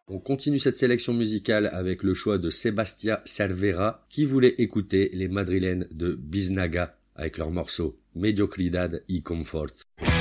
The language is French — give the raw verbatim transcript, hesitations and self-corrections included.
On continue cette sélection musicale avec le choix de Sebastia Cervera qui voulait écouter les madrilènes de Biznaga avec leur morceau Mediocridad y Confort.